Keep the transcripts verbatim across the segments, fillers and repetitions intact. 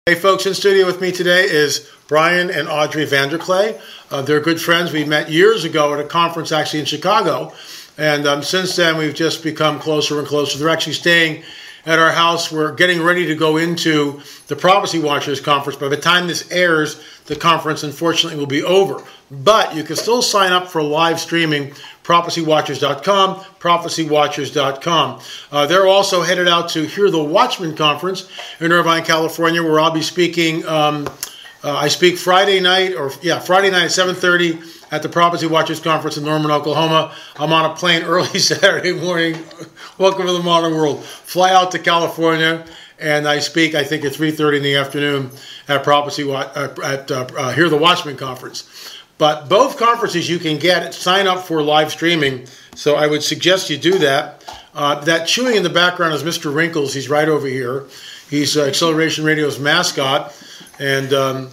Hey folks, in studio with me today is Brian and Audrey Vanderklay. Uh, they're good friends. We met years ago at a conference actually in Chicago. And um, since then, we've just become closer and closer. They're actually staying at our house. We're getting ready to go into the Prophecy Watchers Conference. By the time this airs, the conference, unfortunately, will be over. But you can still sign up for live streaming, prophecy watchers dot com, prophecy watchers dot com. Uh, they're also headed out to Hear the Watchman Conference in Irvine, California, where I'll be speaking. Um, uh, I speak Friday night, or yeah, Friday night at seven thirty at the Prophecy Watchers Conference in Norman, Oklahoma. I'm on a plane early Saturday morning. Welcome to the modern world. Fly out to California, and I speak, I think, at three thirty in the afternoon at Prophecy uh, at uh, uh, Hear the Watchman Conference. But both conferences you can get, sign up for live streaming, so I would suggest you do that. Uh, that chewing in the background is Mister Wrinkles. He's right over here. He's uh, Acceleration Radio's mascot, and um,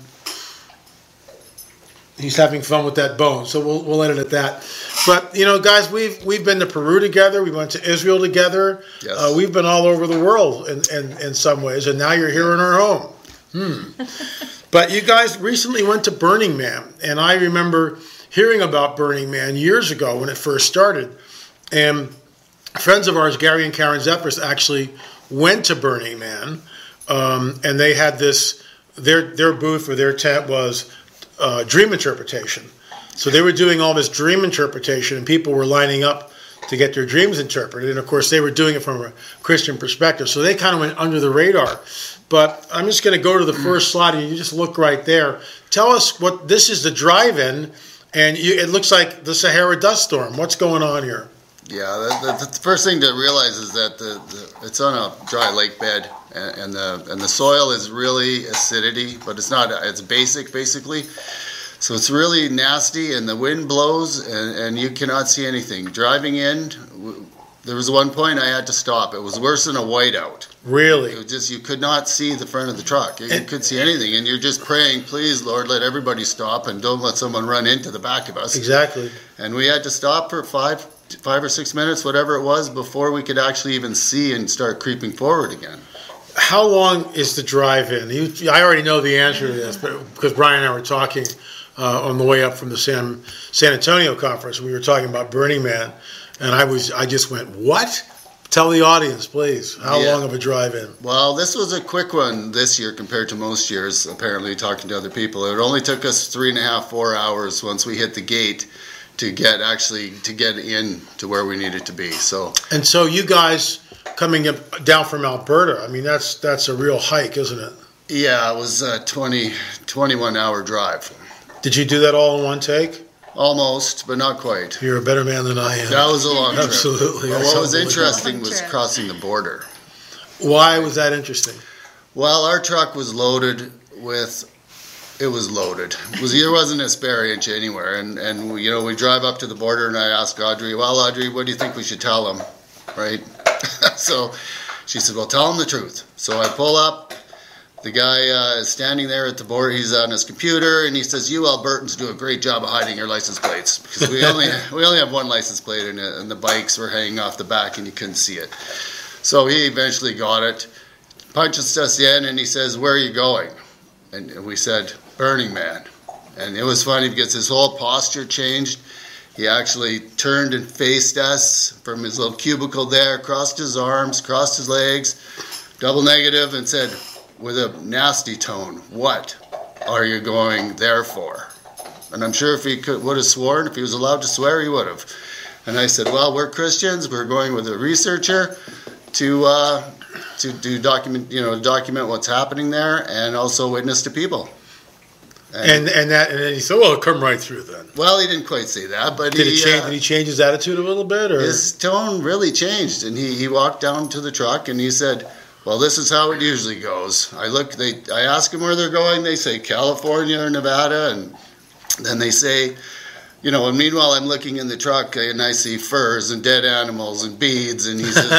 he's having fun with that bone, so we'll we'll end it at that. But, you know, guys, we've we've been to Peru together. We went to Israel together. Yes. Uh, we've been all over the world in, in, in some ways, and now you're here in our home. Hmm. But you guys recently went to Burning Man, and I remember hearing about Burning Man years ago when it first started. And friends of ours, Gary and Karen Zephyrus, actually went to Burning Man, um, and they had this, their their booth or their tent was uh, dream interpretation. So they were doing all this dream interpretation, and people were lining up to get their dreams interpreted. And, of course, they were doing it from a Christian perspective. So they kind of went under the radar. But I'm just going to go to the first slide, and you just look right there. Tell us what this is, the drive-in, and you, it looks like the Sahara dust storm. What's going on here? Yeah, the, the, the first thing to realize is that the, the it's on a dry lake bed, and, and the and the soil is really acidity, but it's not. It's basic, basically. So it's really nasty, and the wind blows, and, and you cannot see anything. Driving in, there was one point I had to stop. It was worse than a whiteout. Really? It was just, you could not see the front of the truck. You, you couldn't see anything, and you're just praying, please, Lord, let everybody stop, and don't let someone run into the back of us. Exactly. And we had to stop for five, five or six minutes, whatever it was, before we could actually even see and start creeping forward again. How long is the drive-in? You, I already know the answer to this, but because Brian and I were talking uh, on the way up from the San San Antonio conference, we were talking about Burning Man, and I was I just went, what? Tell the audience, please, how yeah. long of a drive-in? Well, this was a quick one this year compared to most years, apparently, talking to other people. It only took us three and a half, four hours once we hit the gate to get actually to get in to where we needed to be. So, and so you guys coming up, down from Alberta, I mean, that's that's a real hike, isn't it? Yeah, it was a twenty, twenty-one hour drive. Did you do that all in one take? Almost, but not quite. You're a better man than I am. That was a long trip. Absolutely. But what was interesting was crossing the border. Why was that interesting? Well, our truck was loaded with, it was loaded. It was, there wasn't a spare inch anywhere. And, and we, you know, we drive up to the border, and I asked Audrey, well, Audrey, what do you think we should tell them? Right? So she said, well, tell them the truth. So I pull up. The guy uh, is standing there at the border. He's on his computer, and he says, "You Albertans do a great job of hiding your license plates because we only we only have one license plate, and, and the bikes were hanging off the back, and you couldn't see it." So he eventually got it, punches us in, and he says, "Where are you going?" And we said, "Burning Man." And it was funny because his whole posture changed. He actually turned and faced us from his little cubicle there, crossed his arms, crossed his legs, double negative, and said, with a nasty tone, "What are you going there for?" And I'm sure if he could, would have sworn, if he was allowed to swear, he would have. And I said, "Well, we're Christians. We're going with a researcher to uh, to do document, you know, document what's happening there, and also witness to people." And and, and that and then he said, "Well, come right through then." Well, he didn't quite say that, but did he, he change? Uh, did he change his attitude a little bit, or his tone really changed? And he, he walked down to the truck and he said, "Well, this is how it usually goes. I look, they, I ask them where they're going. They say California or Nevada, and then they say, you know. And meanwhile, I'm looking in the truck and I see furs and dead animals and beads, and he says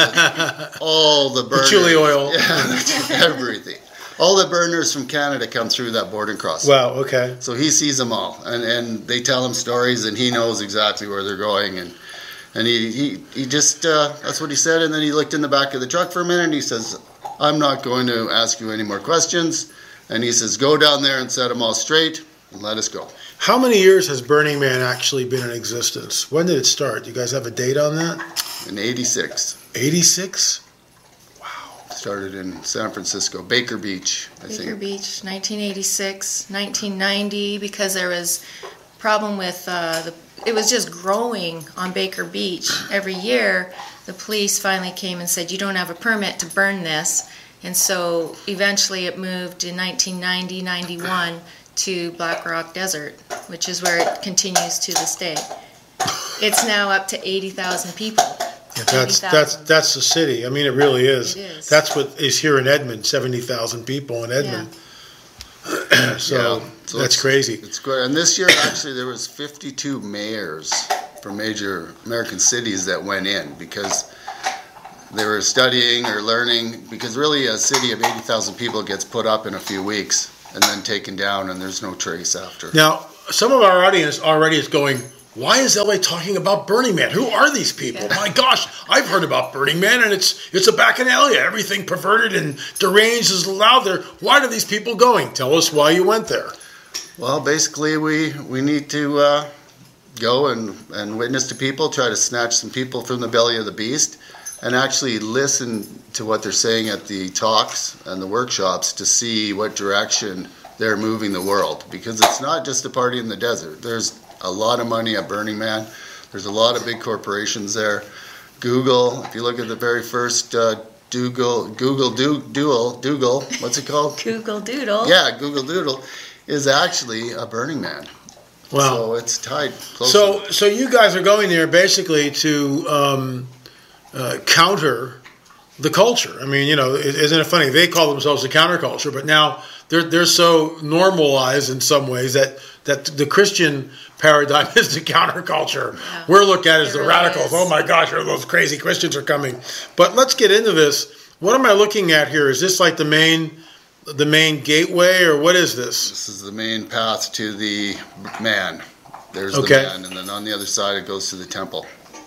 all the burners, the chili oil, yeah, everything. All the burners from Canada come through that border crossing. Wow. Okay. So he sees them all, and and they tell him stories, and he knows exactly where they're going, and." And he, he, he just, uh, that's what he said. And then he looked in the back of the truck for a minute and he says, "I'm not going to ask you any more questions." And he says, go down there and set them all straight and let us go. How many years has Burning Man actually been in existence? When did it start? Do you guys have a date on that? In eighty-six. eighty-six? Started in San Francisco, Baker Beach, I Baker think. Beach, nineteen eighty-six, nineteen ninety, because there was a problem with uh, the. It was just growing on Baker Beach every year. The police finally came and said, "You don't have a permit to burn this," and so eventually it moved in nineteen ninety, ninety-one to Black Rock Desert, which is where it continues to this day. It's now up to eighty thousand people. Yeah, that's that's that's the city. I mean, it really is. It is. That's what is here in Edmond. Seventy thousand people in Edmond. Yeah. so, Yeah, so that's it's, crazy. It's great. And this year, actually, there was fifty-two mayors from major American cities that went in because they were studying or learning. Because really, a city of eighty thousand people gets put up in a few weeks and then taken down, and there's no trace after. Now, some of our audience already is going, why is L A talking about Burning Man? Who are these people? Yeah. My gosh, I've heard about Burning Man, and it's it's a bacchanalia. Everything perverted and deranged is allowed there. Why are these people going? Tell us why you went there. Well, basically, we we need to uh, go and, and witness to people, try to snatch some people from the belly of the beast, and actually listen to what they're saying at the talks and the workshops to see what direction they're moving the world. Because it's not just a party in the desert. There's a lot of money at Burning Man. There's a lot of big corporations there. Google, if you look at the very first uh, Google, Google do, Duel, Dougal, what's it called? Google Doodle. Yeah, Google Doodle is actually a Burning Man. Wow. So it's tied closely. So, so you guys are going there basically to um, uh, counter the culture. I mean, you know, isn't it funny? They call themselves the counterculture, but now they're they're so normalized in some ways that that the Christian paradigm is the counterculture. Yeah. We're looked at as It the really radicals. is. Oh my gosh, those crazy Christians are coming. But let's get into this. What am I looking at here? Is this like the main the main gateway, or what is this? This is the main path to the man. There's Okay. the man, and then on the other side it goes to the temple.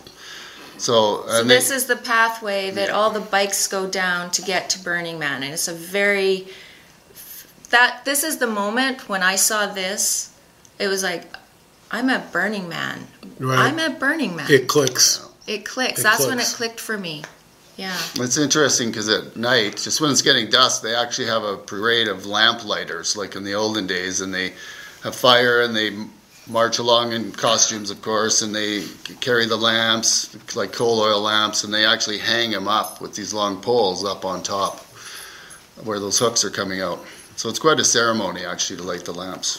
So, So and this they- is the pathway that Yeah. all the bikes go down to get to Burning Man, and it's a very that this is the moment when I saw this. It was like, I'm at Burning Man. Right. I'm at Burning Man. It clicks. It clicks. It That's when it clicks. clicked for me. Yeah. It's interesting because at night, just when it's getting dusk, they actually have a parade of lamplighters, like in the olden days, and they have fire and they march along in costumes, of course, and they carry the lamps, like coal oil lamps, and they actually hang them up with these long poles up on top where those hooks are coming out. So it's quite a ceremony, actually, to light the lamps.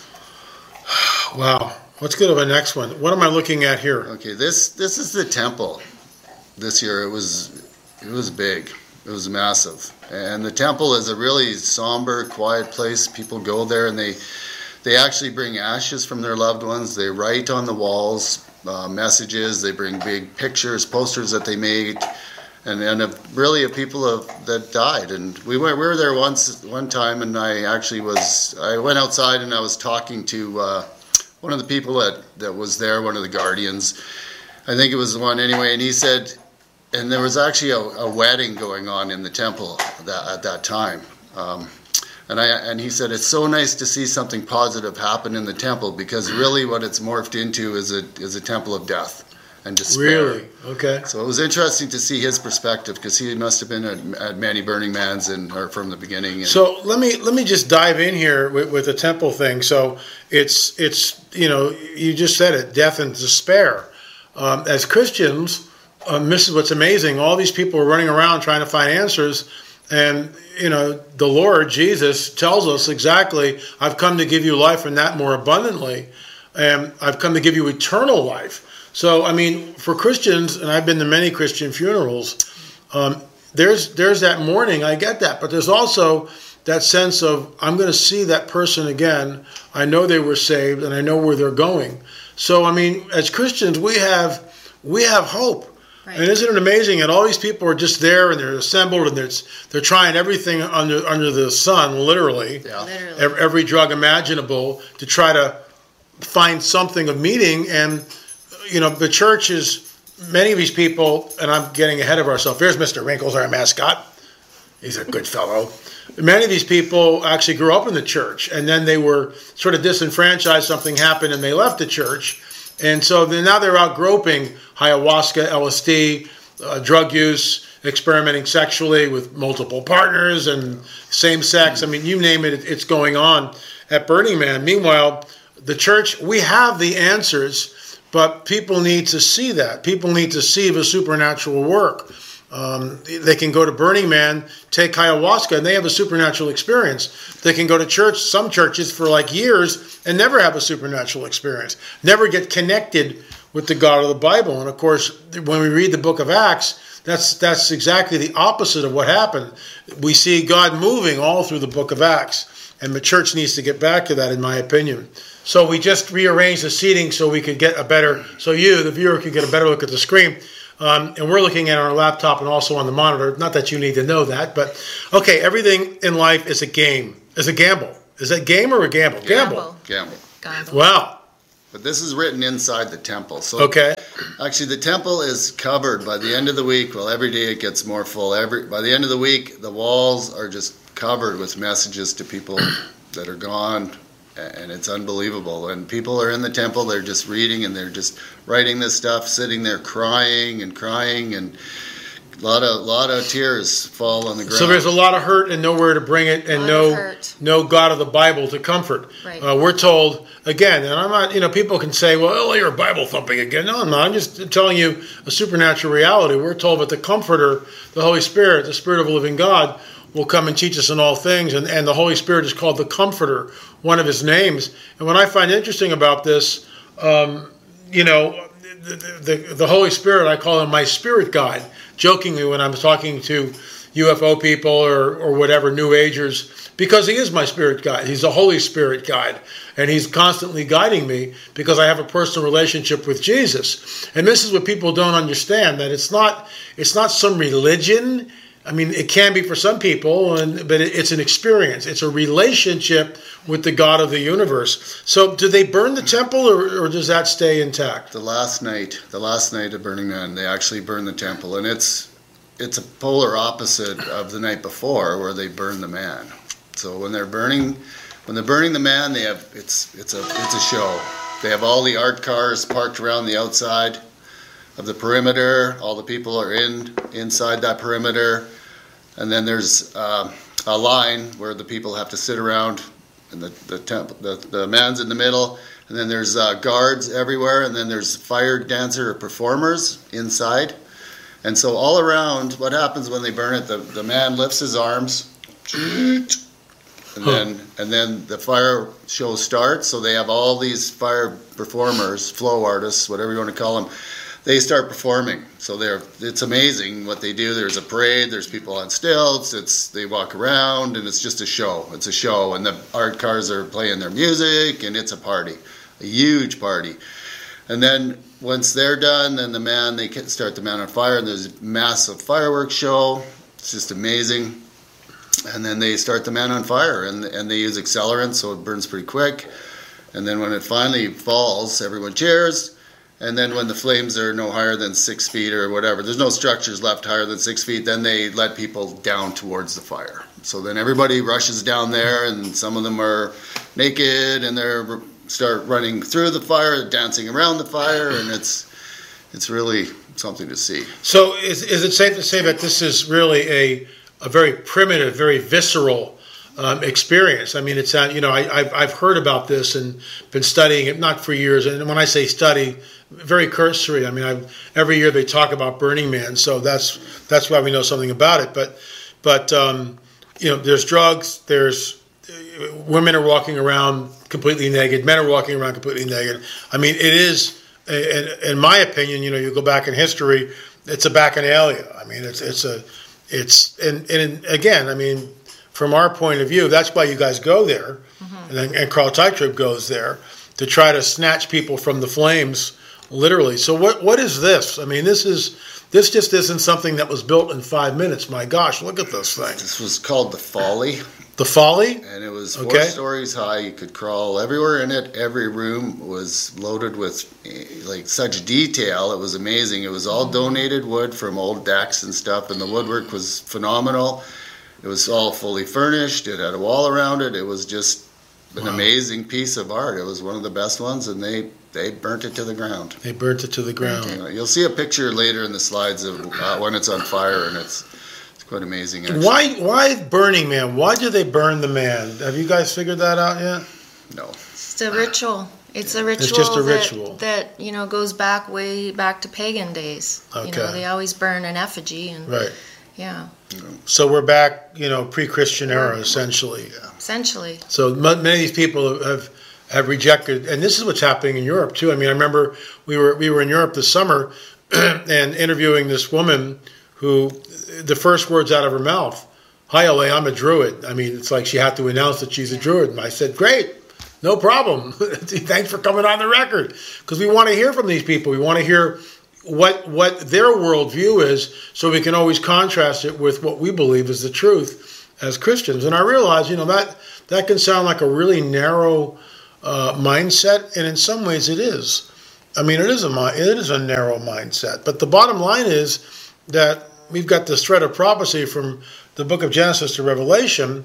Wow. Let's go to the next one. What am I looking at here? Okay, this this is the temple. This year it was it was big. It was massive. And the temple is a really somber, quiet place. People go there and they they actually bring ashes from their loved ones. They write on the walls uh, messages. They bring big pictures, posters that they made, and and of, really of people of, that died. And we went we were there once one time, and I actually was I went outside and I was talking to uh, one of the people that, that was there, one of the guardians. I think it was the one anyway, and he said, and there was actually a, a wedding going on in the temple that, at that time. Um, and I and he said, it's so nice to see something positive happen in the temple, because really what it's morphed into is a is a temple of death and despair. Really? Okay. So it was interesting to see his perspective, because he must have been at, at many Burning Mans and or from the beginning. And So let me let me just dive in here with, with the temple thing. So it's it's you know, you just said it, death and despair. Um, as Christians, um, this is what's amazing. All these people are running around trying to find answers, and you know, the Lord Jesus tells us exactly, "I've come to give you life and that more abundantly, and I've come to give you eternal life." So I mean, for Christians, and I've been to many Christian funerals. Um, There's there's that mourning, I get that, but there's also that sense of, I'm going to see that person again. I know they were saved, and I know where they're going. So I mean, as Christians, we have we have hope, Right. and isn't it amazing? And all these people are just there, and they're assembled, and they're they're trying everything under under the sun, literally, yeah. Literally. every, every drug imaginable to try to find something of meaning. And you know, the church is. Many of these people, and I'm getting ahead of ourselves. Here's Mister Wrinkles, our mascot. He's a good fellow. many of these people actually grew up in the church, and then they were sort of disenfranchised. Something happened, and they left the church, and so then now they're out groping ayahuasca, L S D, uh, drug use, experimenting sexually with multiple partners and same sex. I mean, you name it, it's going on at Burning Man. Meanwhile, the church, we have the answers, but people need to see that. People need to see the supernatural work. Um, they can go to Burning Man, take ayahuasca, and they have a supernatural experience. They can go to church, some churches, for like years and never have a supernatural experience, never get connected with the God of the Bible. And of course, when we read the book of Acts, that's that's exactly the opposite of what happened. We see God moving all through the book of Acts, and the church needs to get back to that, in my opinion. So we just rearranged the seating so we could get a better, so you, the viewer, could get a better look at the screen. Um, and we're looking at our laptop and also on the monitor. Not that you need to know that, but okay, everything in life is a game, is a gamble. Is that game or a gamble? Gamble. Gamble. Gamble. Wow. But this is written inside the temple. So Okay. actually, the temple is covered by the end of the week. Well, every day it gets more full. Every by the end of the week, the walls are just covered with messages to people that are gone, and it's unbelievable. And people are in the temple; they're just reading and they're just writing this stuff, sitting there crying and crying, and a lot of lot of tears fall on the ground. So there's a lot of hurt and nowhere to bring it, and Lot of no hurt. no God of the Bible to comfort. Right. Uh, we're told again, and I'm not. You know, people can say, "Well, oh, you're Bible thumping again." No, I'm not. I'm just telling you a supernatural reality. We're told that the Comforter, the Holy Spirit, the Spirit of the Living God, will come and teach us in all things, and and the Holy Spirit is called the Comforter, one of His names. And what I find interesting about this, um, you know, the, the the Holy Spirit, I call Him my spirit guide. Jokingly, when I'm talking to U F O people or, or whatever, New Agers, because He is my spirit guide. He's a Holy Spirit guide, and He's constantly guiding me because I have a personal relationship with Jesus. And this is what people don't understand, that it's not it's not some religion. I mean, it can be for some people, and but it, it's an experience. It's a relationship with the God of the universe. So do they burn the temple, or, or does that stay intact? The last night, the last night of Burning Man, they actually burned the temple, and it's it's a polar opposite of the night before, where they burned the man. So when they're burning, when they're burning the man, they have it's it's a it's a show. They have all the art cars parked around the outside of the perimeter. All the people are in inside that perimeter, and then there's uh, a line where the people have to sit around. And the the, temp, the the man's in the middle, and then there's uh, guards everywhere, and then there's fire dancer performers inside, and so all around, what happens when they burn it? The the man lifts his arms, and then and then the fire show starts. So they have all these fire performers, flow artists, whatever you want to call them. They start performing. So they're it's amazing what they do. There's a parade, there's people on stilts, it's they walk around, and it's just a show. It's a show, and the art cars are playing their music, and it's a party, a huge party. And then once they're done, then the man, they start the man on fire, and there's a massive fireworks show. It's just amazing. And then they start the man on fire, and and they use accelerant, so it burns pretty quick. And then when it finally falls, everyone cheers. And then when the flames are no higher than six feet or whatever, there's no structures left higher than six feet, then they let people down towards the fire. So then everybody rushes down there, and some of them are naked, and they start running through the fire, dancing around the fire, and it's it's really something to see. So is is it safe to say that this is really a a very primitive, very visceral Um, experience? I mean, it's uh, you know, I, I've I've heard about this and been studying it, not for years. And when I say study, very cursory. I mean, I've, every year they talk about Burning Man, so that's that's why we know something about it. But but um, you know, there's drugs. There's women are walking around completely naked. Men are walking around completely naked. I mean, it is, in, in my opinion, you know, you go back in history, it's a bacchanalia. I mean, it's it's a it's and and again, I mean, from our point of view, that's why you guys go there, mm-hmm. and, then, and Carl Teichert goes there to try to snatch people from the flames, literally. So what what is this? I mean, this is this just isn't something that was built in five minutes. My gosh, look at this thing. This was called the Folly. The Folly? And it was four okay. stories high. You could crawl everywhere in it. Every room was loaded with like such detail. It was amazing. It was all donated wood from old decks and stuff, and the woodwork was phenomenal. It was all fully furnished. It had a wall around it. It was just an Wow. amazing piece of art. It was one of the best ones, and they, they burnt it to the ground. They burnt it to the ground. Burnt Uh, You'll see a picture later in the slides of uh, when it's on fire, and it's it's quite amazing. Actually. Why why Burning Man? Why did they burn the man? Have you guys figured that out yet? No. It's a ritual. It's a ritual. just a that, ritual. that you know goes back way back to pagan days. You know, Okay. they always burn an effigy, and Right. yeah, So we're back, you know, pre-Christian era, essentially. essentially. So m- many of these people have have rejected, and this is what's happening in Europe too. I mean, I remember we were we were in Europe this summer and interviewing this woman who, the first words out of her mouth, "Hi, L A, I'm a Druid." I mean, it's like she had to announce that she's a Druid, and I said, "Great, no problem. Thanks for coming on the record," because we want to hear from these people. We want to hear what what their worldview is, so we can always contrast it with what we believe is the truth as Christians. And I realize, you know, that that can sound like a really narrow uh, mindset, and in some ways it is. I mean, it is a mi- it is a narrow mindset. But the bottom line is that we've got this thread of prophecy from the book of Genesis to Revelation,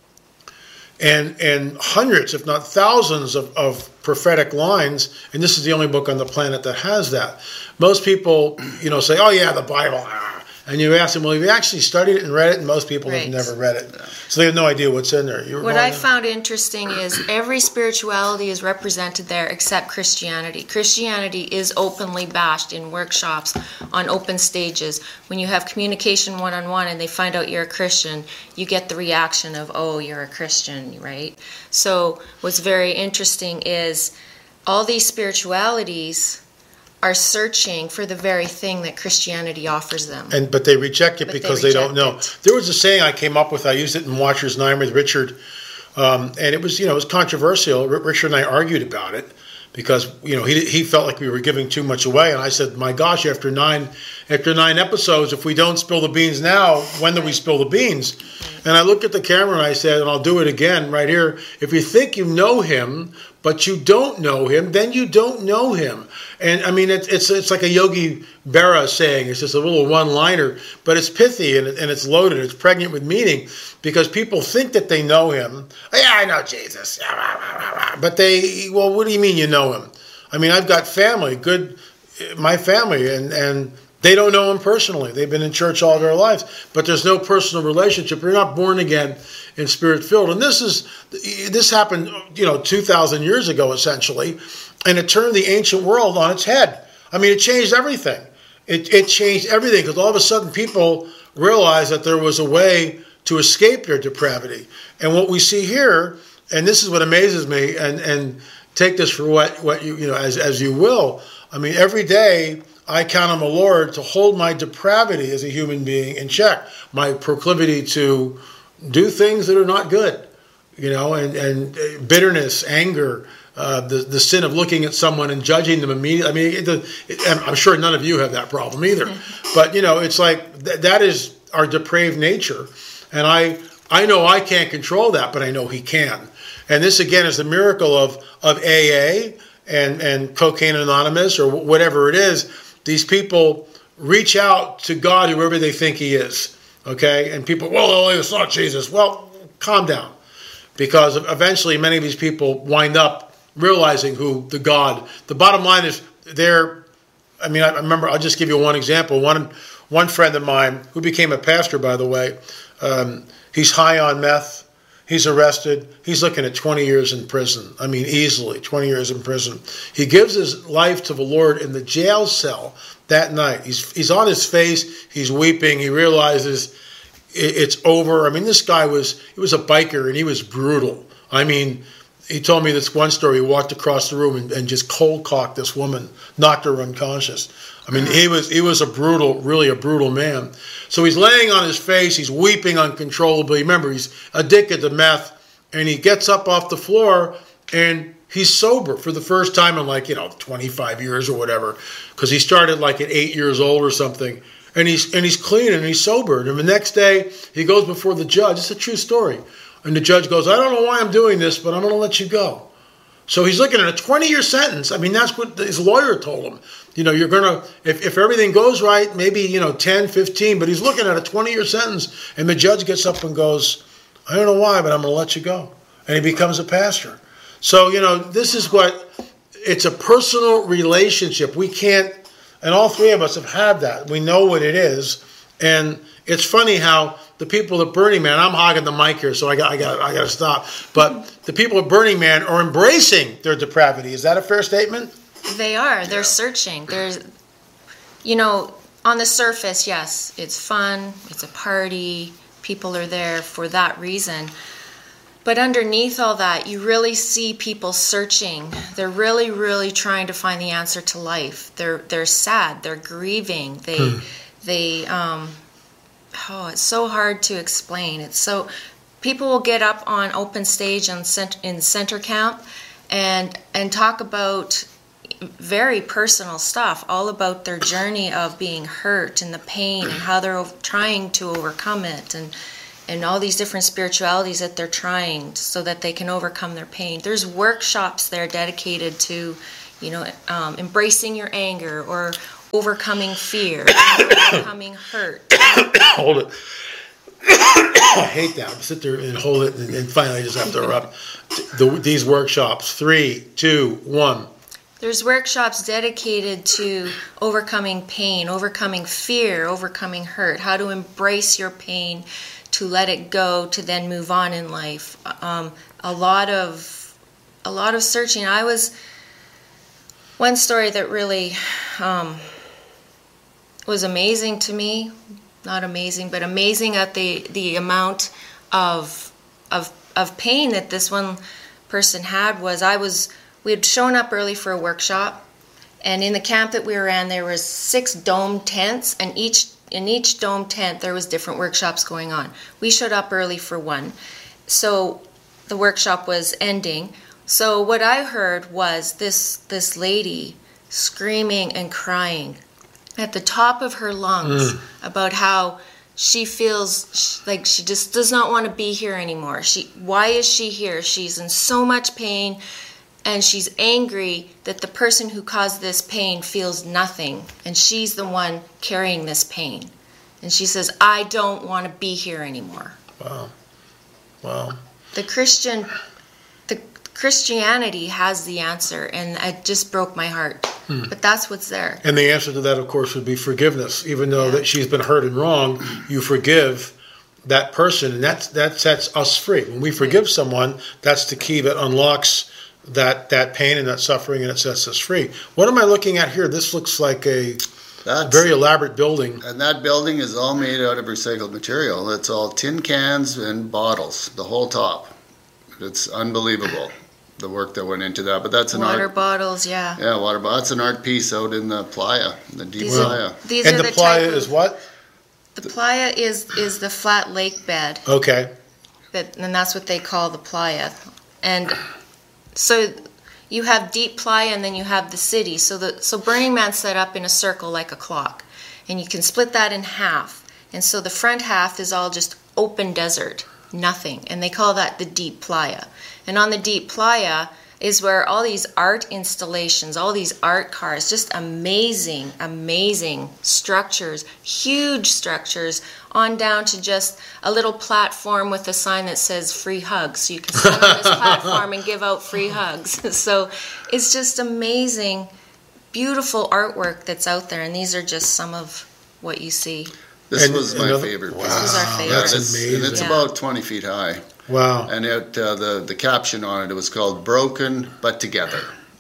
and and hundreds, if not thousands, of, of prophetic lines, and this is the only book on the planet that has that. Most people, you know, say, "Oh yeah, the Bible," ah. And you ask them, "Well, have you actually studied it and read it?" And most people Right. have never read it, so they have no idea what's in there. You were What going I there? found interesting is every spirituality is represented there except Christianity. Christianity is openly bashed in workshops, on open stages. When you have communication one-on-one and they find out you're a Christian, you get the reaction of, "Oh, you're a Christian," right? So what's very interesting is all these spiritualities are searching for the very thing that Christianity offers them. And but they reject it But they because they, don't reject know. it. There was a saying I came up with. I used it in Watcher's Nine with Richard, um, and it was you know it was controversial. R- Richard and I argued about it because you know he he felt like we were giving too much away, and I said, "My gosh, after nine after nine episodes, if we don't spill the beans now, when do we spill the beans?" And I looked at the camera and I said, and I'll do it again right here. If you think you know him, but you don't know him, then you don't know him. And I mean, it's it's it's like a Yogi Berra saying. It's just a little one-liner, but it's pithy and, it, and it's loaded. It's pregnant with meaning because people think that they know him. Oh, yeah, I know Jesus. But they, well, what do you mean you know him? I mean, I've got family, good, my family, and and they don't know him personally. They've been in church all their lives, but there's no personal relationship. You're not born again and spirit-filled. And this is this happened, you know, two thousand years ago, essentially, and it turned the ancient world on its head. I mean, it changed everything. It, it changed everything because all of a sudden people realized that there was a way to escape their depravity. And what we see here, and this is what amazes me, and, and take this for what, what you, you know, as, as you will. I mean, every day I count on the Lord to hold my depravity as a human being in check, my proclivity to do things that are not good, you know, and, and bitterness, anger, uh, the, the sin of looking at someone and judging them immediately. I mean, it, it, I'm sure none of you have that problem either. But, you know, it's like th- that is our depraved nature. And I, I know I can't control that, but I know he can. And this, again, is the miracle of, of A A and, and Cocaine Anonymous or whatever it is. These people reach out to God, whoever they think he is, okay? And people, well, it's not Jesus. Well, calm down. Because eventually many of these people wind up realizing who the God, the bottom line is they're, I mean, I remember, I'll just give you one example. One one friend of mine, who became a pastor, by the way, um, he's high on meth. He's arrested. He's looking at twenty years in prison. I mean, easily twenty years in prison. He gives his life to the Lord in the jail cell that night. He's he's on his face. He's weeping. He realizes it, it's over. I mean, this guy was he was a biker and he was brutal. I mean, he told me this one story. He walked across the room and, and just cold cocked this woman, knocked her unconscious. I mean, he was he was a brutal, really a brutal man. So he's laying on his face, he's weeping uncontrollably. Remember, he's addicted to meth, and he gets up off the floor, and he's sober for the first time in like, you know, twenty-five years or whatever, because he started like at eight years old or something. And he's and he's clean and he's sober. And the next day, he goes before the judge. It's a true story. And the judge goes, I don't know why I'm doing this, but I'm going to let you go. So he's looking at a twenty-year sentence. I mean, that's what his lawyer told him. You know, you're going to, if, if everything goes right, maybe, you know, ten, fifteen, but he's looking at a twenty-year sentence, and the judge gets up and goes, I don't know why, but I'm going to let you go. And he becomes a pastor. So, you know, this is what, it's a personal relationship. We can't, and all three of us have had that. We know what it is. And it's funny how the people at Burning Man, I'm hogging the mic here, so I got I got I got to stop. But the people at Burning Man are embracing their depravity. Is that a fair statement? They are. They're searching. There's, you know, on the surface, yes, it's fun. It's a party. People are there for that reason. But underneath all that, you really see people searching. They're really, really trying to find the answer to life. They're they're sad. They're grieving. They hmm. they um. Oh, it's so hard to explain. It's so people will get up on open stage in center, in center camp and and talk about very personal stuff, all about their journey of being hurt and the pain and how they're trying to overcome it, and and all these different spiritualities that they're trying so that they can overcome their pain. There's workshops there dedicated to, you know, um, embracing your anger or overcoming fear, overcoming hurt. Hold it. I hate that. Sit there and hold it, and, and finally I just have to erupt. The, these workshops. Three, two, one. There's workshops dedicated to overcoming pain, overcoming fear, overcoming hurt, how to embrace your pain, to let it go, to then move on in life. Um, a lot of, a lot of searching. I was one story that really um, was amazing to me. Not amazing, but amazing at the, the amount of of of pain that this one person had was I was we had shown up early for a workshop, and in the camp that we were in there was six dome tents, and each in each dome tent there was different workshops going on. We showed up early for one, so the workshop was ending. So what I heard was this this lady screaming and crying at the top of her lungs mm. about how she feels like she just does not want to be here anymore. She, why is she here? She's in so much pain, and she's angry that the person who caused this pain feels nothing, and she's the one carrying this pain. And she says, I don't want to be here anymore. Wow. Wow. The Christian, the Christianity has the answer, and it just broke my heart. Hmm. But that's what's there. And the answer to that, of course, would be forgiveness. Even though yeah. that she's been hurt and wrong, you forgive that person, and that that sets us free. When we forgive someone, that's the key that unlocks that that pain and that suffering, and it sets us free. What am I looking at here? This looks like a that's, very elaborate building. And that building is all made out of recycled material. It's all tin cans and bottles, the whole top. It's unbelievable, the work that went into that. But that's an water art, bottles, yeah. Yeah, water bottles. That's an art piece out in the playa, the deep these playa. Are, these and are the, the playa of, is what? The playa is is the flat lake bed. Okay. That, and that's what they call the playa. And so you have deep playa, and then you have the city. So the so Burning Man's set up in a circle like a clock, and you can split that in half. And so the front half is all just open desert, nothing, and they call that the deep playa. And on the deep playa is where all these art installations, all these art cars, just amazing, amazing structures, huge structures, on down to just a little platform with a sign that says free hugs. So you can sit on this platform and give out free hugs. So it's just amazing, beautiful artwork that's out there. And these are just some of what you see. This and was my another, favorite. Wow, this was our favorite. That's it's, amazing. And it's yeah. about twenty feet high. Wow. And it, uh, the, the caption on it, it was called Broken But Together.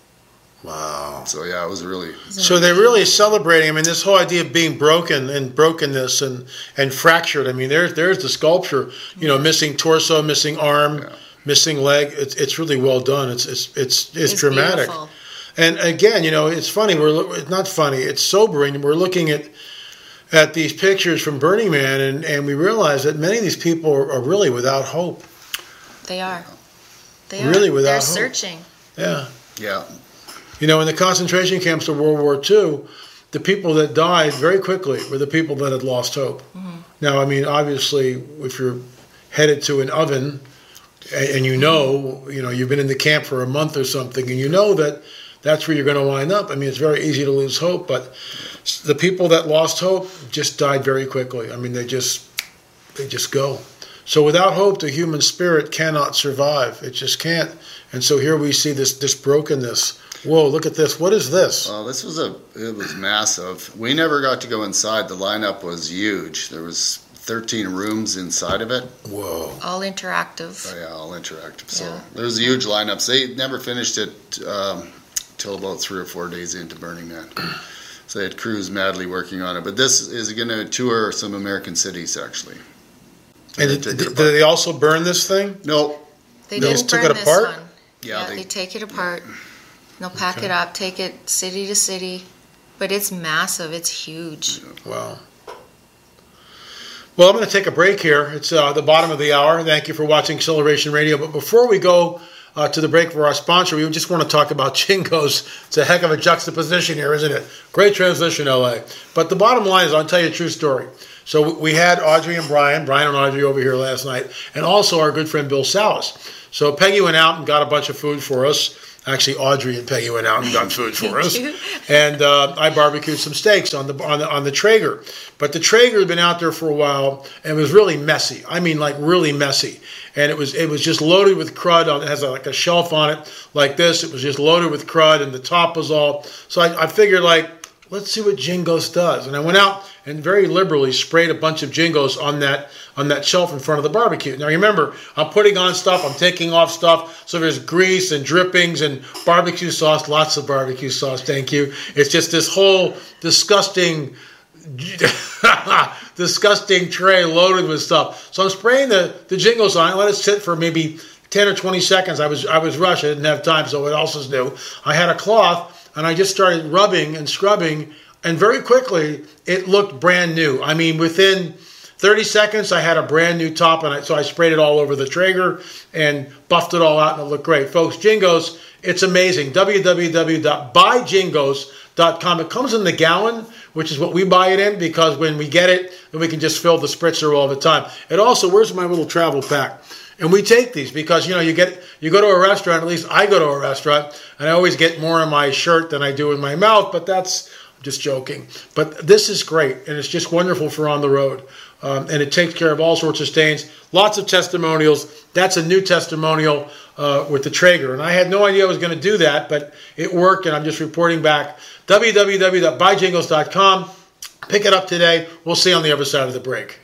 Wow. So, yeah, it was really... So they're really celebrating, I mean, this whole idea of being broken and brokenness and, and fractured. I mean, there's there's the sculpture, you know, missing torso, missing arm, yeah. missing leg. It's it's really well done. It's it's it's it's, it's dramatic. Beautiful. And again, you know, it's funny. We're it's not funny. It's sobering. We're looking at at these pictures from Burning Man, and, and we realize that many of these people are, are really without hope. They are. They are. Really without They're hope. searching. Yeah. Yeah. You know, in the concentration camps of World War Two, the people that died very quickly were the people that had lost hope. Mm-hmm. Now, I mean, obviously, if you're headed to an oven and, and you know, you know, you've been in the camp for a month or something, and you know that that's where you're going to wind up. I mean, it's very easy to lose hope, but the people that lost hope just died very quickly. I mean, they just they just go. So without hope, the human spirit cannot survive. It just can't. And so here we see this this brokenness. Whoa, look at this. What is this? Well, this was a, it was massive. We never got to go inside. The lineup was huge. There was thirteen rooms inside of it. Whoa. All interactive. Oh, yeah, all interactive. So Yeah. there was huge lineups. They never finished it um, till about three or four days into Burning Man. So they had crews madly working on it. But this is going to tour some American cities, actually. And did, did, did they also burn this thing? No. They They didn't just took burn it this apart? one. Yeah, Yeah, they- they, take it apart. They'll pack Okay. it up, take it city to city. But it's massive. It's huge. Wow. Well, I'm going to take a break here. It's uh, the bottom of the hour. Thank you for watching Acceleration Radio. But before we go uh, to the break for our sponsor, we just want to talk about Jingos. It's a heck of a juxtaposition here, isn't it? Great transition, L A. But the bottom line is, I'll tell you a true story. So we had Audrey and Brian, Brian and Audrey over here last night, and also our good friend Bill Salas. So Peggy went out and got a bunch of food for us. Actually, Audrey and Peggy went out and got food for us, and uh, I barbecued some steaks on the on the on the Traeger. But the Traeger had been out there for a while and it was really messy. I mean, like really messy. And it was it was just loaded with crud. On, it has a, like a shelf on it like this. It was just loaded with crud, and the top was all. So I, I figured, like, let's see what Jingos does. And I went out and very liberally sprayed a bunch of Jingos on that on that shelf in front of the barbecue. Now remember, I'm putting on stuff, I'm taking off stuff, so there's grease and drippings and barbecue sauce, lots of barbecue sauce, thank you. It's just this whole disgusting, disgusting tray loaded with stuff. So I'm spraying the, the Jingos on it, let it sit for maybe ten or twenty seconds. I was I was rushed, I didn't have time, so what else is new? I had a cloth, and I just started rubbing and scrubbing, and very quickly, it looked brand new. I mean, within thirty seconds, I had a brand new top, and I, so I sprayed it all over the Traeger and buffed it all out, and it looked great. Folks, Jingos, it's amazing. w w w dot buy jingos dot com. It comes in the gallon, which is what we buy it in, because when we get it, then we can just fill the spritzer all the time. It also, where's my little travel pack? And we take these because, you know, you get you go to a restaurant, at least I go to a restaurant, and I always get more in my shirt than I do in my mouth, but that's I'm just joking. But this is great, and it's just wonderful for on the road. Um, and it takes care of all sorts of stains. Lots of testimonials. That's a new testimonial uh, with the Traeger. And I had no idea I was going to do that, but it worked, and I'm just reporting back. w w w dot buy jingos dot com. Pick it up today. We'll see you on the other side of the break.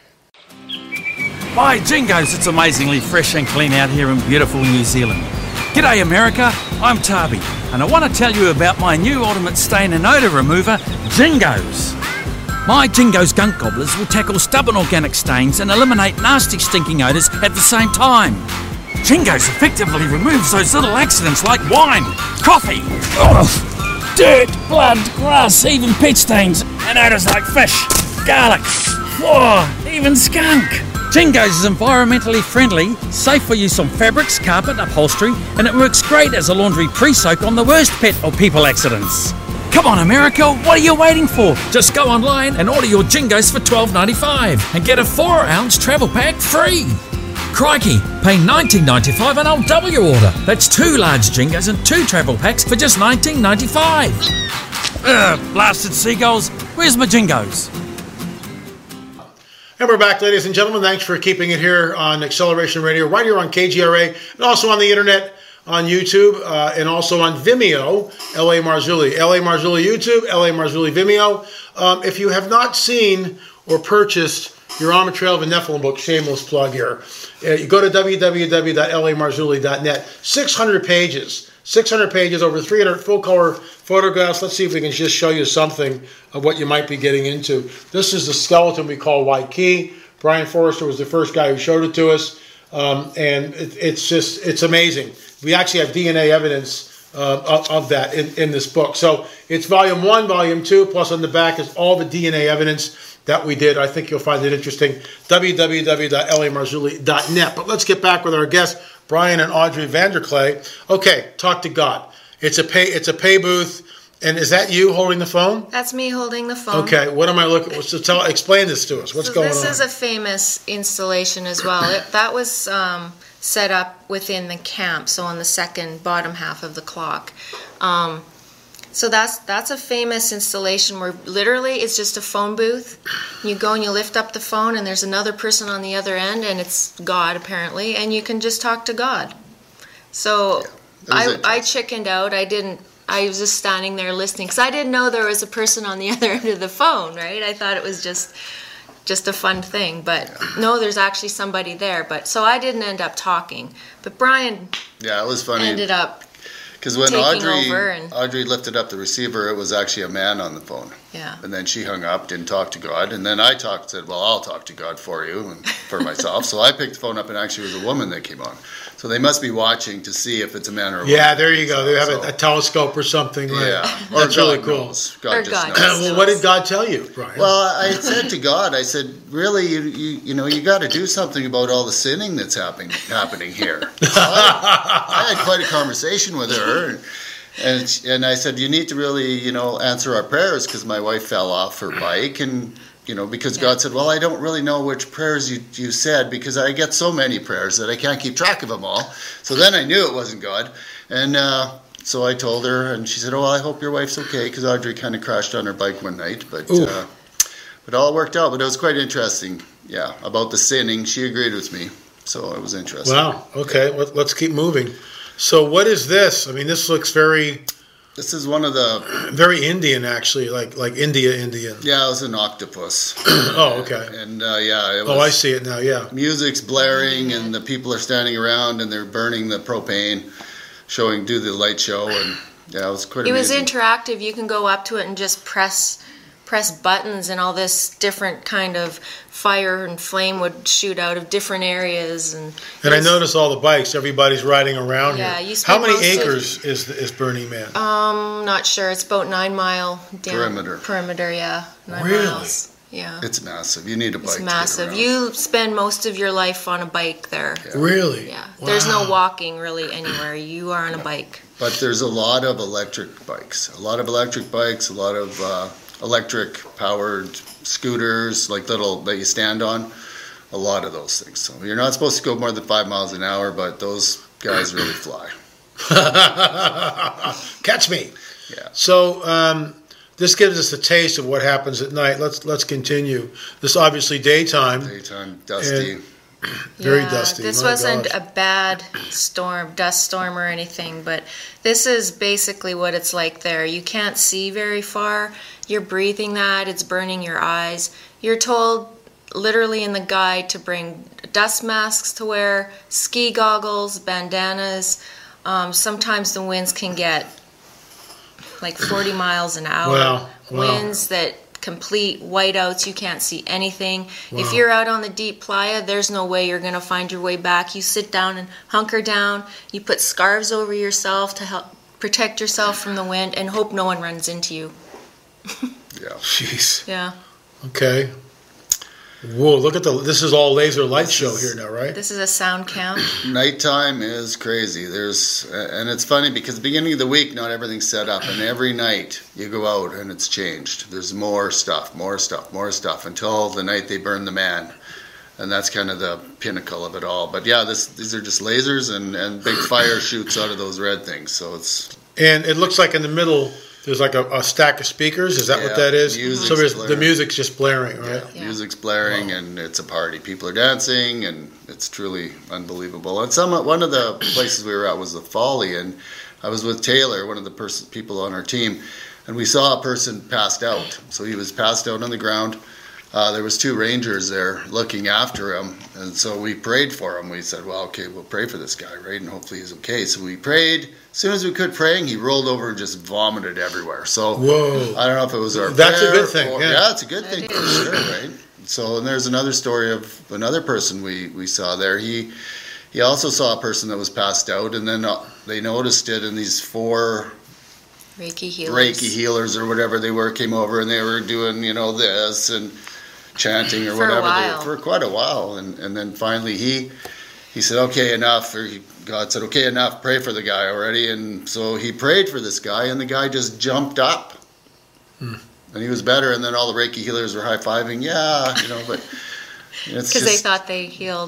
By Jingos, it's amazingly fresh and clean out here in beautiful New Zealand. G'day America, I'm Tabi, and I want to tell you about my new ultimate stain and odour remover, Jingos. My Jingos gunk gobblers will tackle stubborn organic stains and eliminate nasty stinking odours at the same time. Jingos effectively removes those little accidents like wine, coffee, ugh, dirt, blood, grass, even pet stains, and odours like fish, garlic, oh, even skunk. Jingos is environmentally friendly, safe for use on fabrics, carpet, upholstery, and it works great as a laundry pre-soak on the worst pet or people accidents. Come on America, what are you waiting for? Just go online and order your Jingos for twelve ninety-five and get a four ounce travel pack free. Crikey, pay nineteen ninety-five and I'll double your order. That's two large Jingos and two travel packs for just nineteen ninety-five. Ugh, blasted seagulls, where's my Jingos? And we're back, ladies and gentlemen. Thanks for keeping it here on Acceleration Radio, right here on K G R A, and also on the internet, on YouTube, uh, and also on Vimeo, L A Marzulli. L A Marzulli YouTube, L A Marzulli Vimeo. Um, if you have not seen or purchased your Almond Trail of the Nephilim book, shameless plug here, uh, you go to w w w dot l a marzulli dot net. six hundred pages. six hundred pages, over three hundred full-color photographs. Let's see if we can just show you something of what you might be getting into. This is the skeleton we call Waikiki. Brian Forrester was the first guy who showed it to us, um, and it, it's just, it's amazing. We actually have D N A evidence uh, of, of that in, in this book. So it's volume one, volume two, plus on the back is all the D N A evidence that we did. I think you'll find it interesting. w w w dot l a marzulli dot net. But let's get back with our guests, Brian and Audrey Vanderklay. Okay, talk to God. It's a pay. It's a pay booth, and is that you holding the phone? That's me holding the phone. Okay, what am I looking? So tell, explain this to us. What's so going this on? This is a famous installation as well. It, that was um, set up within the camp, so on the second bottom half of the clock. Um, so that's that's a famous installation where literally it's just a phone booth. You go and you lift up the phone, and there's another person on the other end, and it's God apparently, and you can just talk to God. So Yeah, I, it. I chickened out. I didn't. I was just standing there listening because I didn't know there was a person on the other end of the phone. Right? I thought it was just just a fun thing, but yeah. No, there's actually somebody there. But so I didn't end up talking. But Brian, yeah, it was funny. Ended up because when taking Audrey over and, Audrey lifted up the receiver, it was actually a man on the phone. Yeah. And then she hung up, didn't talk to God, and then I talked, said, "Well, I'll talk to God for you and for myself." So I picked the phone up, and actually it was a woman that came on. So they must be watching to see if it's a man or a woman. Yeah, there you go. They have so, a, a telescope or something. Right? Yeah, That's or really God cool. knows. God Or just God knows. knows. Well, what did God tell you, Brian? Well, I said to God, I said, really, you you, you know, you got to do something about all the sinning that's happening happening here. So I, I had quite a conversation with her, and and, and I said, you need to really, you know, answer our prayers because my wife fell off her bike, and you know, because Yeah. God said, well, I don't really know which prayers you you said because I get so many prayers that I can't keep track of them all. So then I knew it wasn't God, and. uh So I told her, and she said, "Oh, well, I hope your wife's okay," because Audrey kind of crashed on her bike one night. But uh, but all worked out. But it was quite interesting. Yeah, about the sinning, she agreed with me, so it was interesting. Wow. Okay. Let, let's keep moving. So what is this? I mean, this looks very, This is one of the very Indian, actually, like like India Indian. yeah, it was an octopus. Oh, okay. And uh, yeah, it was, Oh, I see it now. Yeah. music's blaring, and the people are standing around, and they're burning the propane, showing do the light show, and yeah, it was quite it was amazing. interactive. You can go up to it and just press press buttons, and all this different kind of fire and flame would shoot out of different areas. And And I it's- notice all the bikes. Everybody's riding around Yeah, here. you How spend many most of- acres is is Burning Man? Um, not sure. It's about nine mile down Perimeter. Perimeter, yeah, nine Really? miles. Yeah, It's massive. You need a bike. it's to get massive. around. You spend most of your life on a bike there. Really? Yeah, there's no Wow. walking really anywhere. You are on a bike. But there's a lot of electric bikes. A lot of electric bikes, a lot of uh, electric powered scooters, like little that you stand on. A lot of those things. So you're not supposed to go more than five miles an hour, but those guys really fly. Catch me. Yeah. So um, this gives us a taste of what happens at night. Let's let's continue. This obviously daytime. Daytime, dusty. And- Very Yeah, dusty. This My wasn't gosh. a bad storm, dust storm or anything, but this is basically what it's like there. You can't see very far. You're breathing that. It's burning your eyes. You're told literally in the guide to bring dust masks to wear, ski goggles, bandanas. Um, sometimes the winds can get like forty miles an hour. Wow, wow. Winds that complete whiteouts. You can't see anything. Wow. If you're out on the deep playa, there's no way you're going to find your way back. You sit down and hunker down. You put scarves over yourself to help protect yourself from the wind and hope no one runs into you. Yeah. Jeez. Yeah. Okay. Whoa! Look at the. This is all laser light This show is- here now, right? This is a sound camp. Nighttime is crazy. There's and it's funny because the beginning of the week, not everything's set up, and every night you go out and it's changed. There's more stuff, more stuff, more stuff until the night they burn the man, and that's kind of the pinnacle of it all. But yeah, this these are just lasers and and big fire shoots out of those red things. So it's And it looks like in the middle there's like a, a stack of speakers. Is that Yeah, what that is? music's So there's, the blaring. music's just blaring, right? yeah, music's blaring and it's a party. People are dancing and it's truly unbelievable. And some one of the places we were at was the Folly, and I was with Taylor, one of the pers- people on our team, and we saw a person passed out. So he was passed out on the ground. Uh, there was two rangers there looking after him, and so we prayed for him. We said, well, okay, we'll pray for this guy, right? And hopefully he's okay. So we prayed. As soon as we could praying, he rolled over and just vomited everywhere. So Whoa. I don't know if it was our That's a prayer good thing, or- yeah. it's a good That thing is. for sure, right? So, and there's another story of another person we, we saw there. He he also saw a person that was passed out, and then uh, they noticed it, and these four Reiki healers. Reiki healers or whatever they were came over, and they were doing, you know, this and chanting or For a whatever while. They, for quite a while, and and then finally he he said, okay, enough. Or he, God said, okay, enough. Pray for the guy already, and so he prayed for this guy, and the guy just jumped up, Hmm. and he was better. And then all the Reiki healers were high fiving, yeah, you know, but it's Because they just thought they healed.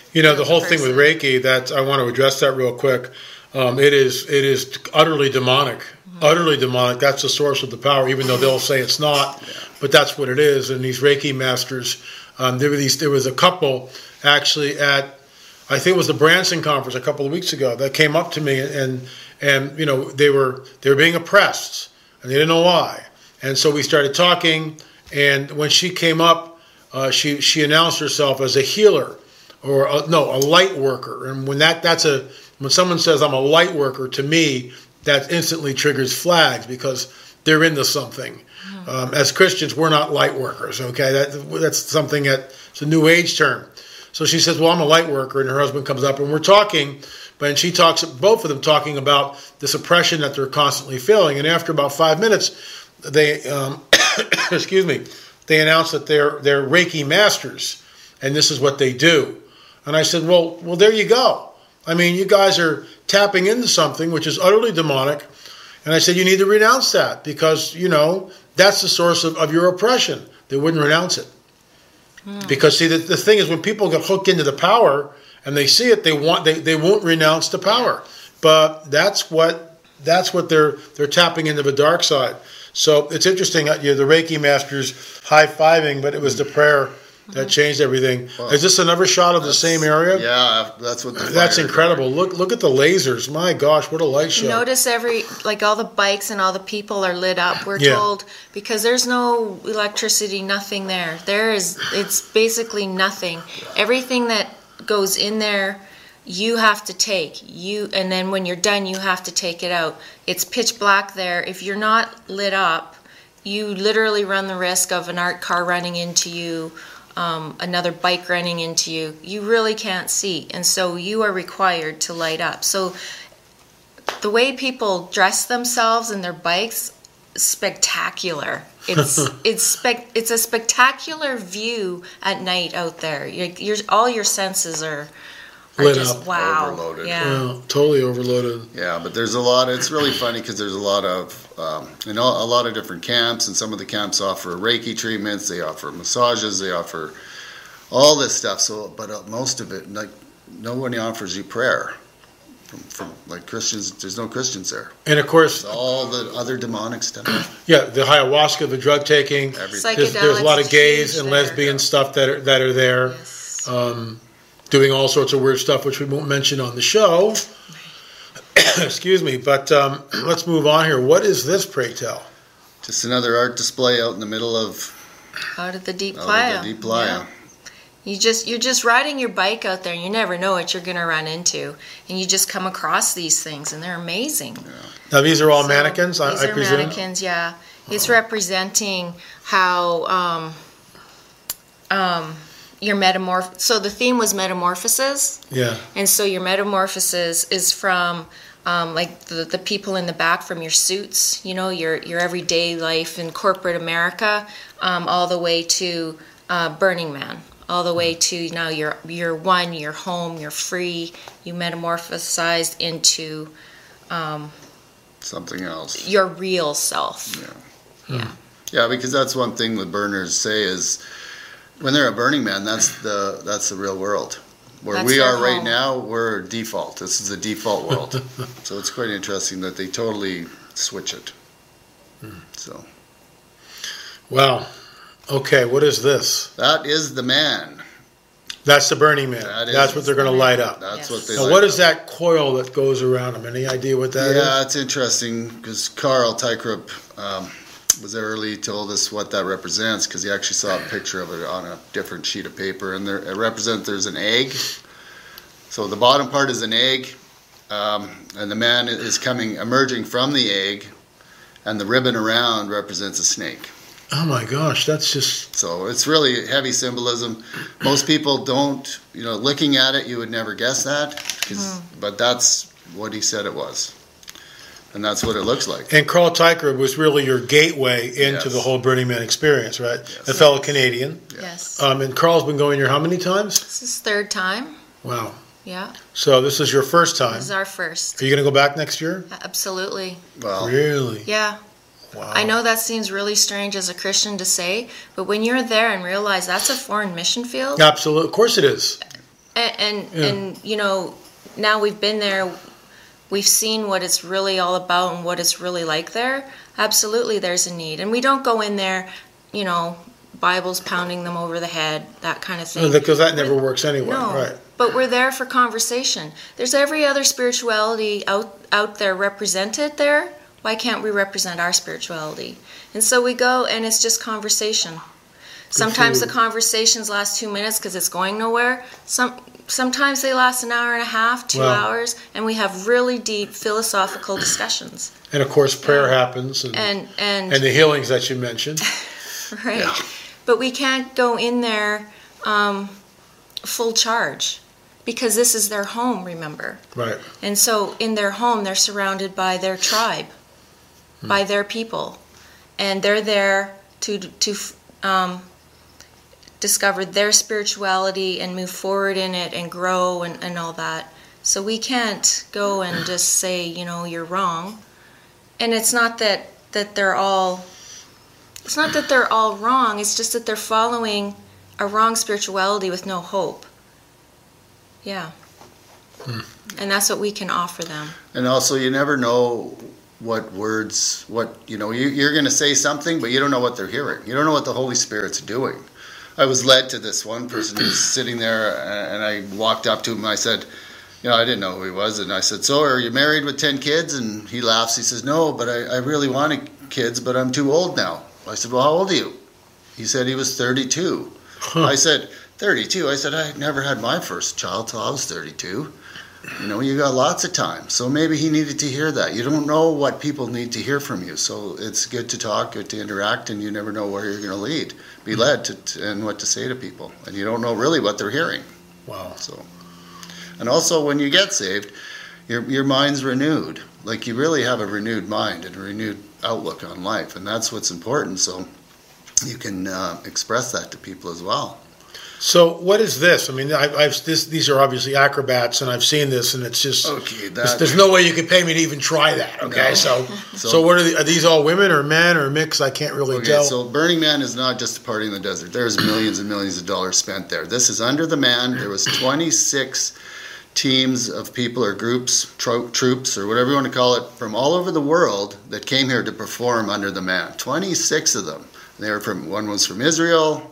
You know, the the whole thing with person. Reiki, that I want to address that real quick. Um, it is it is utterly demonic. Mm-hmm. Utterly demonic. That's the source of the power, even though they'll say it's not. Yeah. But that's what it is. And these Reiki masters, um, there were these. There was a couple actually at, I think it was the Branson conference a couple of weeks ago, that came up to me and and you know they were they were being oppressed and they didn't know why. And so we started talking. And when she came up, uh, she she announced herself as a healer. Or a, no, a light worker, and when that that's a when someone says I'm a light worker, to me that instantly triggers flags because they're into something. Mm-hmm. Um, as Christians, we're not light workers. Okay, that that's something that it's a new age term. So she says, "Well, I'm a light worker," and her husband comes up, and we're talking, but she talks, both of them talking about this oppression that they're constantly feeling. And after about five minutes, they um, excuse me, they announce that they're they're Reiki masters, and this is what they do. And I said, well, well, there you go. I mean, you guys are tapping into something which is utterly demonic. And I said, you need to renounce that because, you know, that's the source of, of your oppression. They wouldn't renounce it. Hmm. Because, see, the, the thing is when people get hooked into the power and they see it, they want they, they won't renounce the power. But that's what that's what they're they're tapping into the dark side. So it's interesting, you know, the Reiki masters high-fiving, but it was the prayer that changed everything. Well, is this another shot of the same area? Yeah, that's what. The that's incredible. Doing. Look, look at the lasers. My gosh, what a light show! Notice every like all the bikes and all the people are lit up. We're yeah. told because there's no electricity, nothing there. There is. It's basically nothing. Everything that goes in there, you have to take you, and then when you're done, you have to take it out. It's pitch black there. If you're not lit up, you literally run the risk of an art car running into you. Um, another bike running into you, you really can't see. And so you are required to light up. So the way people dress themselves and their bikes, spectacular. It's it's spec, it's a spectacular view at night out there. You're, you're, all your senses are, are Lit just, up. wow. Overloaded. Yeah. Wow, totally overloaded. Yeah, but there's a lot. It's really funny because there's a lot of, um, you know, a lot of different camps, and some of the camps offer Reiki treatments. They offer massages. They offer all this stuff. So, but uh, most of it, like, no one offers you prayer. From, from like Christians, there's no Christians there. And of course, it's all the other demonic stuff. Yeah, the ayahuasca, the drug taking. Everything. There's, there's a lot of gays and there. lesbian stuff that are that are there. Yes. Um, doing all sorts of weird stuff, which we won't mention on the show. Excuse me, but um, let's move on here. What is this, pray tell? Just another art display out in the middle of Out of the deep out playa. of the deep playa. Yeah. You just you're just riding your bike out there, and you never know what you're going to run into, and you just come across these things, and they're amazing. Yeah. Now these are all So, mannequins, I, these I are presume. mannequins, yeah. It's representing how um, um, your metamorph. So the theme was metamorphosis, Yeah. and so your metamorphosis is from um, like the, the people in the back, from your suits, you know, your your everyday life in corporate America, um, all the way to uh, Burning Man. All the way to now you're you're one, you're home, you're free, you metamorphosized into um, Something else. your real self. Yeah. Yeah. Yeah, because that's one thing the burners say is when they're a Burning Man, that's the that's the real world. Where That's we their are right home. now, we're default. This is the default world. So it's quite interesting that they totally switch it. So Wow. Okay, what is this? that is the man. That's the Burning Man. That is- That's what they're going to light up. That's Yes. what they. Now, light what is up. that coil that goes around them? Any idea what that is? Yeah, it's interesting because Carl Tykrup um, was there early, told us what that represents because he actually saw a picture of it on a different sheet of paper, and there it represents there's an egg. So the bottom part is an egg, um, and the man is coming, emerging from the egg, and the ribbon around represents a snake. Oh my gosh, that's just So it's really heavy symbolism. Most people don't, you know, looking at it, you would never guess that, 'cause- but that's what he said it was. And that's what it looks like. And Carl Tykwer was really your gateway into Yes. the whole Burning Man experience, right? Yes. A fellow Canadian. Yes. Um, and Carl's been going here how many times? This is third time. Wow. Yeah. So this is your first time. This is our first. Are you going to go back next year? Absolutely. Well, Really? Yeah. Wow. I know that seems really strange as a Christian to say, but when you're there and realize that's a foreign mission field, Absolutely. Of course it is. And and, Yeah. and you know, now we've been there, we've seen what it's really all about and what it's really like there. Absolutely, there's a need, and we don't go in there, you know, Bibles pounding them over the head, that kind of thing. Because that never works anyway, No, right? but we're there for conversation. There's every other spirituality out out there represented there. Why can't we represent our spirituality? And so we go, and it's just conversation. Sometimes you. the conversations last two minutes because it's going nowhere. Some sometimes they last an hour and a half, two Wow. hours, and we have really deep philosophical discussions. And of course, prayer happens, and, And and, and the healings that you mentioned. right, Yeah. but we can't go in there um, full charge because this is their home. Remember. Right. And so in their home, they're surrounded by their tribe, Hmm. by their people. And they're there to to um, discover their spirituality and move forward in it and grow and, and all that. So we can't go and just say, you know, you're wrong. And it's not that, that they're all, it's not that they're all wrong. It's just that they're following a wrong spirituality with no hope. Yeah. Hmm. And that's what we can offer them. And also, you never know what words, what, you know, you, you're going to say something, but you don't know what they're hearing. You don't know what the Holy Spirit's doing. I was led to this one person who was sitting there, and I walked up to him, and I said, you know, I didn't know who he was, and I said, so are you married with ten kids? And he laughs. He says, no, but I, I really wanted kids, but I'm too old now. I said, well, how old are you? He said he was thirty-two. I said, thirty-two? I said, I never had my first child till I was thirty-two. You know, you got lots of time. So maybe he needed to hear that. You don't know what people need to hear from you. So it's good to talk, good to interact, and you never know where you're going to lead, be led to, to, and what to say to people. And you don't know really what they're hearing. Wow. So, and also when you get saved, your your mind's renewed. Like you really have a renewed mind and a renewed outlook on life. And that's what's important. So you can uh, express that to people as well. So what is this? I mean, I, I've this, these are obviously acrobats, and I've seen this, and it's just Okay, there's, that, there's no way you could pay me to even try that. Okay, No. so, So- so what are, the, are these all women or men or mix? I can't really Okay, tell. so Burning Man is not just a party in the desert. There's millions and millions of dollars spent there. This is Under the Man. There was twenty-six teams of people or groups, tro- troops, or whatever you want to call it, from all over the world that came here to perform Under the Man. twenty-six of them. They were from. One was from Israel,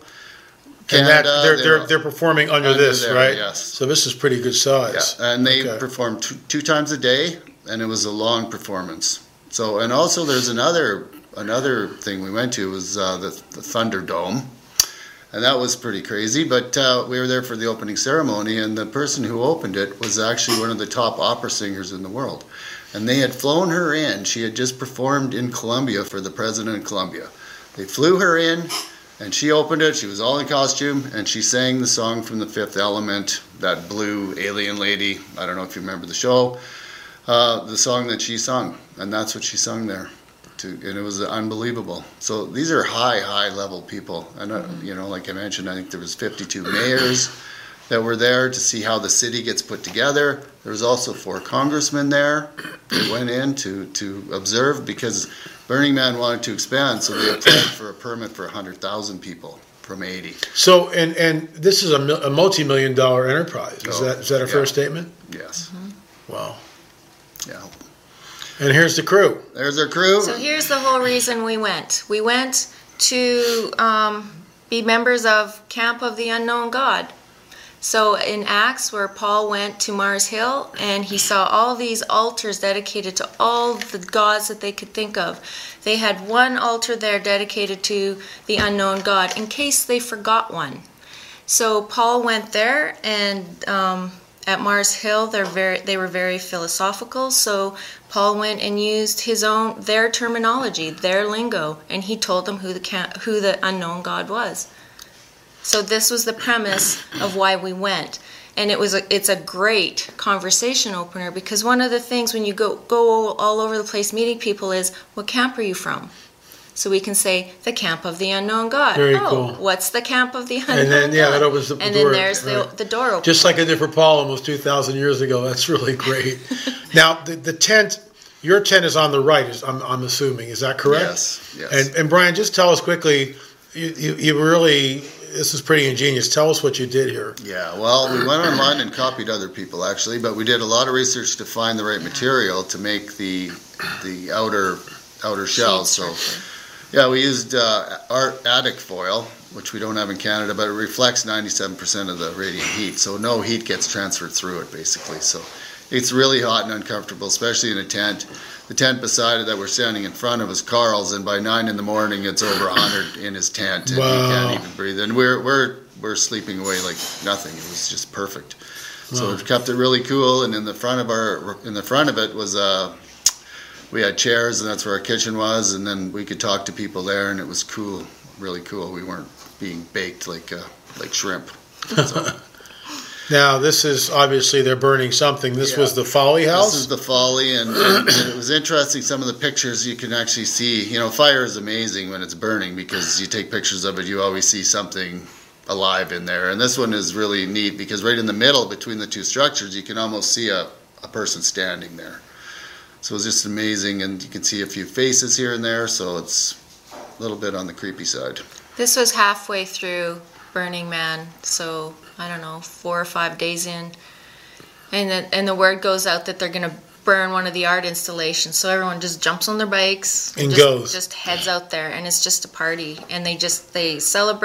and that, Canada. they're, they they're were- they're performing under, Under this, there, right? yes. So this is pretty good size. Yeah, and they Okay. performed two, two times a day, and it was a long performance. So, and also there's another another thing we went to was uh, the, the Thunderdome, and that was pretty crazy. But uh, we were there for the opening ceremony, and the person who opened it was actually one of the top opera singers in the world, and they had flown her in. She had just performed in Colombia for the president of Colombia. They flew her in. And she opened it, she was all in costume, and she sang the song from The Fifth Element, that blue alien lady, I don't know if you remember the show, uh, the song that she sung, and that's what she sung there, to, and it was unbelievable. So these are high, high level people, and uh, you know, like I mentioned, I think there was fifty-two mayors that were there to see how the city gets put together. There was also four congressmen there that went in to, to observe, because Burning Man wanted to expand, so they applied for a permit for one hundred thousand people from eighty. So and and this is a, mil- a multi-million dollar enterprise. Is Oh, that is that a yeah. fair statement? Yes. Wow. Yeah. And here's the crew. There's our crew. So here's the whole reason we went. We went to um, be members of Camp of the Unknown God. So in Acts, where Paul went to Mars Hill, and he saw all these altars dedicated to all the gods that they could think of. They had one altar there dedicated to the unknown God, in case they forgot one. So Paul went there, and um, at Mars Hill, they're very, they were very philosophical. So Paul went and used his own, their terminology, their lingo, and he told them who the ca- who the unknown God was. So this was the premise of why we went. And it was a, it's a great conversation opener, because one of the things when you go, go all over the place meeting people is, what camp are you from? So we can say, the camp of the unknown God. Very oh, cool. What's the camp of the unknown And then, yeah, God? that opens up the and door, then there's the, right. the door opener. Just like I did for Paul almost two thousand years ago. That's really great. Now, the, the tent, your tent is on the right, is, I'm, I'm assuming. Is that correct? Yes, yes. And, and Brian, just tell us quickly, you, you, you really, this is pretty ingenious. Tell us what you did here. Yeah, well, we went online and copied other people actually, but we did a lot of research to find the right material to make the the outer outer shell. So, yeah, we used uh, art attic foil, which we don't have in Canada, but it reflects ninety-seven percent of the radiant heat, so no heat gets transferred through it basically. So it's really hot and uncomfortable, especially in a tent. The tent beside it that we're standing in front of is Carl's, and by nine in the morning, it's over one hundred in his tent, and wow. he can't even breathe. And we're we're we're sleeping away like nothing. It was just perfect. Wow. So it kept it really cool. And in the front of our in the front of it was uh, we had chairs, and that's where our kitchen was, and then we could talk to people there, and it was cool, really cool. We weren't being baked like uh, like shrimp. So. Now, this is obviously they're burning something. This Yeah. was the Folly House? This is the Folly, and, and, and it was interesting. Some of the pictures you can actually see. You know, fire is amazing when it's burning because you take pictures of it, you always see something alive in there. And this one is really neat because right in the middle between the two structures, you can almost see a, a person standing there. So it's just amazing, and you can see a few faces here and there, so it's a little bit on the creepy side. This was halfway through Burning Man, so I don't know, four or five days in, and the, and the word goes out that they're going to burn one of the art installations. So everyone just jumps on their bikes and just, goes, just heads out there, and it's just a party, and they just they celebrate.